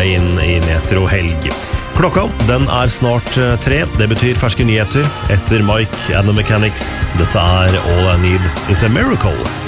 deg inn I Metro Helg. Klokka, den snart 3. Det betyr ferske nyheter etter Mike and the Mechanics. Dette All I Need Is a Miracle.